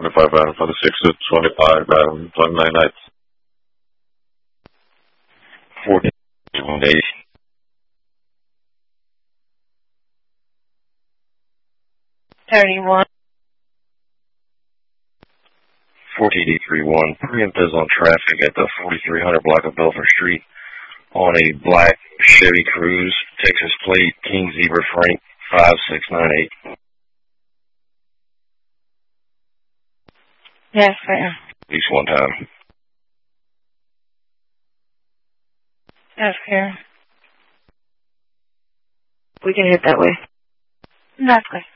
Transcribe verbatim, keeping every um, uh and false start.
twenty-five Adam for the six to twenty-five Adam, twenty-nine nights. forty-one days. thirty-one. forty eighty-three one. Preempt is on traffic at the forty-three hundred block of Belfort Street on a black Chevy Cruze, Texas plate, King Zebra Frank five six nine eight. Yes, sir. At least one time. Yes, sir. We can hit that way. That's good.